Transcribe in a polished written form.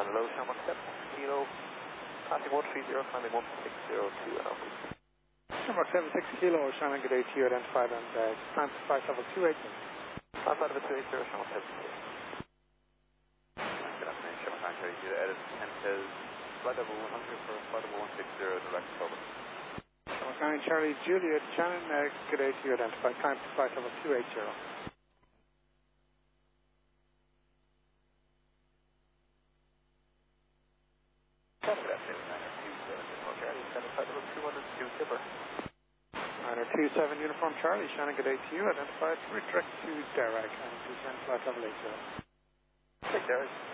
low, Shamrock 7 kilo, passing 130, climbing 1602 and up. Shamrock 76 kilo, Shannon, good day to you, identified and climb to flight level 280. Flight level 280, Shamrock 7 kilo. Good afternoon, Shamrock 930, Edit 10 says, flight level 100 for flight level 160, direct over. Shamrock 9 Charlie Juliet, Shannon, good day to you, identified, climb to flight level 280. Good afternoon, 927, Uniform Charlie, Shannon, flight level 202, Tipper. 927 Uniform Charlie, Shannon, good day to you, identified, redirect to Derek, and descend flight level 80. Take Derek.